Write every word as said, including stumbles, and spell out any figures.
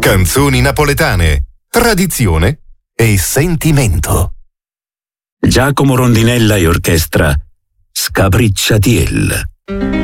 Canzoni napoletane, tradizione e sentimento. Giacomo Rondinella e orchestra Scapricciatiel.